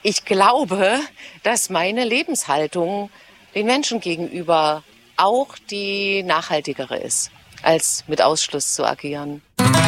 Ich glaube, dass meine Lebenshaltung den Menschen gegenüber auch die nachhaltigere ist, als mit Ausschluss zu agieren.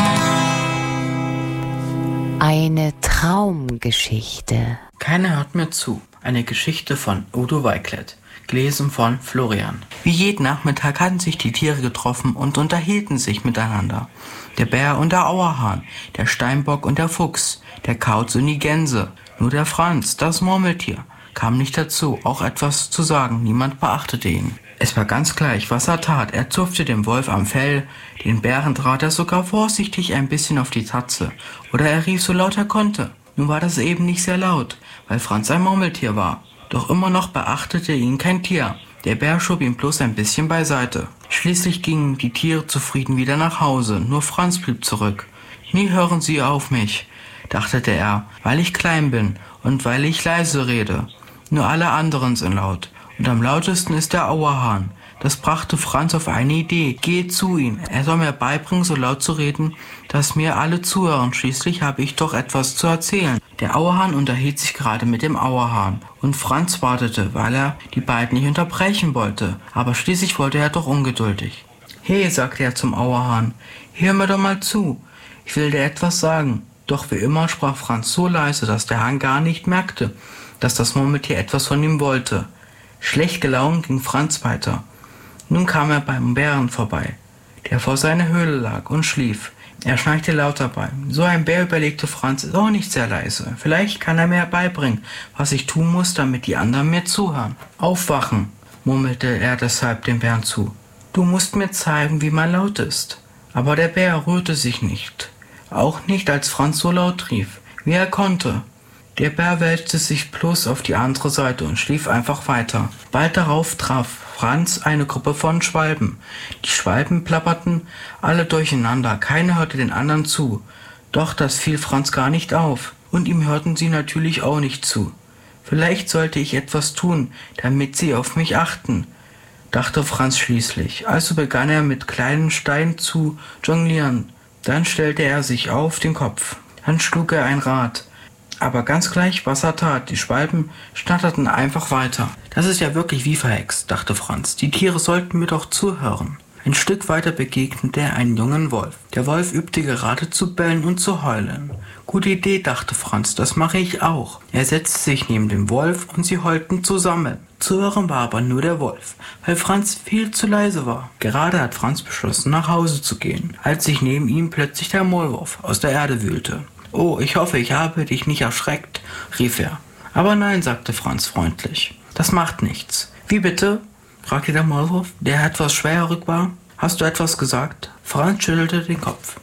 Eine Traumgeschichte. Keiner hört mir zu. Eine Geschichte von Udo Weiklett. Gelesen von Florian. Wie jeden Nachmittag hatten sich die Tiere getroffen und unterhielten sich miteinander. Der Bär und der Auerhahn, der Steinbock und der Fuchs, der Kauz und die Gänse. Nur der Franz, das Murmeltier, kam nicht dazu, auch etwas zu sagen. Niemand beachtete ihn. Es war ganz gleich, was er tat. Er zupfte dem Wolf am Fell, den Bären trat er sogar vorsichtig ein bisschen auf die Tatze. Oder er rief so laut er konnte. Nun war das eben nicht sehr laut, weil Franz ein Murmeltier war. Doch immer noch beachtete ihn kein Tier. Der Bär schob ihn bloß ein bisschen beiseite. Schließlich gingen die Tiere zufrieden wieder nach Hause. Nur Franz blieb zurück. Nie hören Sie auf mich, dachte er, weil ich klein bin und weil ich leise rede. Nur alle anderen sind laut. Und am lautesten ist der Auerhahn. Das brachte Franz auf eine Idee. Gehe zu ihm. Er soll mir beibringen, so laut zu reden, dass mir alle zuhören. Schließlich habe ich doch etwas zu erzählen. Der Auerhahn unterhielt sich gerade mit dem Auerhahn. Und Franz wartete, weil er die beiden nicht unterbrechen wollte. Aber schließlich wurde er doch ungeduldig. Hey, sagte er zum Auerhahn, hör mir doch mal zu. Ich will dir etwas sagen. Doch wie immer sprach Franz so leise, dass der Hahn gar nicht merkte, dass das Murmeltier etwas von ihm wollte. Schlecht gelaunt ging Franz weiter. Nun kam er beim Bären vorbei, der vor seiner Höhle lag und schlief. Er schnarchte laut dabei. So ein Bär, überlegte Franz, ist auch nicht sehr leise. Vielleicht kann er mir beibringen, was ich tun muss, damit die anderen mir zuhören. Aufwachen, murmelte er deshalb dem Bären zu. Du musst mir zeigen, wie man laut ist. Aber der Bär rührte sich nicht. Auch nicht, als Franz so laut rief, wie er konnte. Der Bär wälzte sich bloß auf die andere Seite und schlief einfach weiter. Bald darauf traf Franz eine Gruppe von Schwalben. Die Schwalben plapperten alle durcheinander, keiner hörte den anderen zu. Doch das fiel Franz gar nicht auf, und ihm hörten sie natürlich auch nicht zu. Vielleicht sollte ich etwas tun, damit sie auf mich achten, dachte Franz schließlich. Also begann er mit kleinen Steinen zu jonglieren. Dann stellte er sich auf den Kopf. Dann schlug er ein Rad. Aber ganz gleich, was er tat, die Schwalben schnatterten einfach weiter. Das ist ja wirklich wie verhext, dachte Franz. Die Tiere sollten mir doch zuhören. Ein Stück weiter begegnete er einen jungen Wolf. Der Wolf übte gerade zu bellen und zu heulen. Gute Idee, dachte Franz, das mache ich auch. Er setzte sich neben den Wolf und sie heulten zusammen. Zu hören war aber nur der Wolf, weil Franz viel zu leise war. Gerade hat Franz beschlossen, nach Hause zu gehen, als sich neben ihm plötzlich der Maulwurf aus der Erde wühlte. »Oh, ich hoffe, ich habe dich nicht erschreckt«, rief er. »Aber nein«, sagte Franz freundlich. »Das macht nichts.« »Wie bitte?« fragte der Maulwurf, der etwas schwerhörig war. »Hast du etwas gesagt?« Franz schüttelte den Kopf.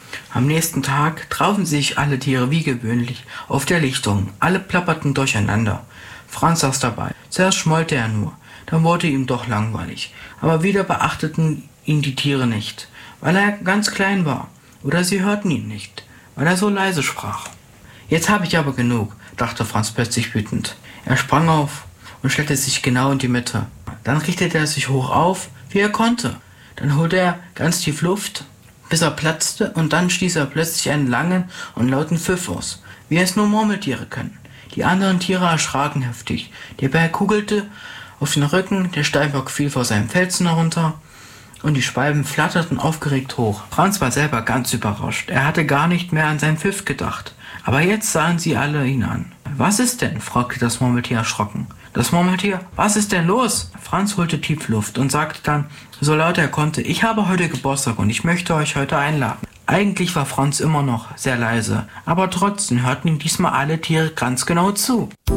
Am nächsten Tag trafen sich alle Tiere wie gewöhnlich auf der Lichtung. Alle plapperten durcheinander. Franz saß dabei. Zuerst schmollte er nur, dann wurde ihm doch langweilig. Aber wieder beachteten ihn die Tiere nicht, weil er ganz klein war. Oder sie hörten ihn nicht, weil er so leise sprach. Jetzt habe ich aber genug, dachte Franz plötzlich wütend. Er sprang auf und stellte sich genau in die Mitte. Dann richtete er sich hoch auf, wie er konnte. Dann holte er ganz tief Luft, bis er platzte, und dann stieß er plötzlich einen langen und lauten Pfiff aus, wie es nur Murmeltiere können. Die anderen Tiere erschraken heftig. Der Bär kugelte auf den Rücken, der Steinbock fiel vor seinem Felsen herunter, und die Schwalben flatterten aufgeregt hoch. Franz war selber ganz überrascht. Er hatte gar nicht mehr an seinen Pfiff gedacht. Aber jetzt sahen sie alle ihn an. »Was ist denn?« fragte das Murmeltier erschrocken. Das Murmeltier: »Was ist denn los?« Franz holte tief Luft und sagte dann, so laut er konnte, »Ich habe heute Geburtstag und ich möchte euch heute einladen.« Eigentlich war Franz immer noch sehr leise, aber trotzdem hörten ihm diesmal alle Tiere ganz genau zu.